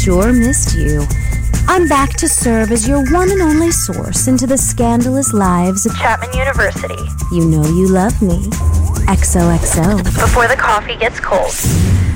sure missed you. I'm back to serve as your one and only source into the scandalous lives of Chapman University. You know you love me. XOXO. Before the coffee gets cold.